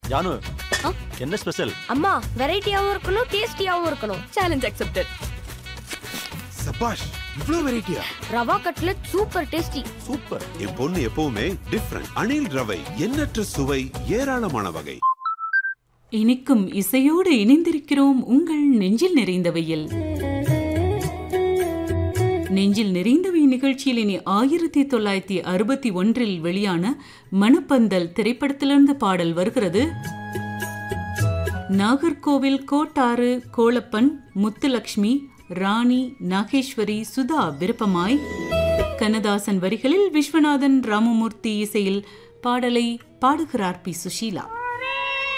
ஜானு, என்ன ஸ்பெஷல்? அம்மா, வெரைட்டியாவும் இருக்கணும், டேஸ்டியாவும் இருக்கணும். Challenge accepted. சபாஷ், இவ்ளோ வெரைட்டியா? Rava cutlet super tasty. Super. என் பொண்ணு எப்பவுமே டிஃபரண்ட். அணில் ரவை, எண்ணற்ற சுவை, ஏராளமான வகை. இனிக்கும் இசையோடு இணைந்திருக்கிறோம் உங்கள் நெஞ்சில் நிறைந்தவையில். நெஞ்சில் நிறைந்தவை நிகழ்ச்சியில் இனி 1961 வெளியான மணப்பந்தல் திரைப்படத்திலிருந்து பாடல் வருகிறது. நாகர்கோவில் கோட்டாறு கோளப்பன், முத்துலட்சுமி, ராணி, நாகேஸ்வரி, சுதா விருப்பமாய். கண்ணதாசன் வரிகளில் விஸ்வநாதன் ராமமூர்த்தி இசையில் பாடலை பாடுகிறார் பி. சுஷீலா.